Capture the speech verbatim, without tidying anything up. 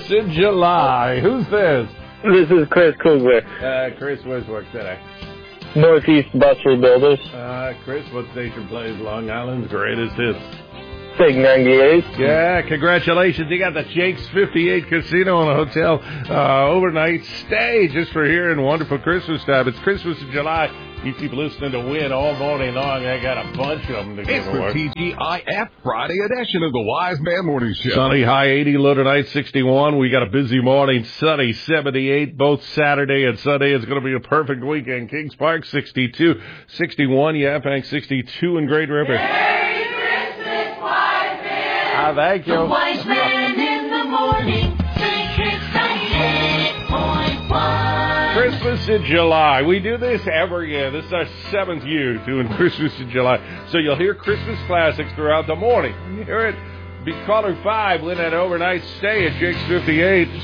Christmas in July. Who's this? This is Chris Kugler. Uh, Chris, where's work today? Northeast Bus Rebuilders. Uh, Chris, what station plays Long Island's greatest hits? Big ninety-eight. Yeah, congratulations. You got the Jake's fifty-eight Casino and a hotel uh, overnight stay just for here in wonderful Christmas time. It's Christmas in July. You keep listening to Win all morning long. I got a bunch of them to give It's away. the T G I F Friday edition of the Wise Man Morning Show. Sunny, high eighty, low tonight sixty-one. We got a busy morning. Sunny, seventy-eight. Both Saturday and Sunday. It's going to be a perfect weekend. Kings Park, sixty-two. sixty-one. Yaphank, sixty-two in Great River. Merry Christmas, Wise Man. Ah, thank you. The Wise Man in the morning. Big Hits ninety-eight point one. Christmas in July. We do this every year. This is our seventh year doing Christmas in July. So you'll hear Christmas classics throughout the morning. You hear it. Be caller five, win that overnight stay at Jake's fifty-eight.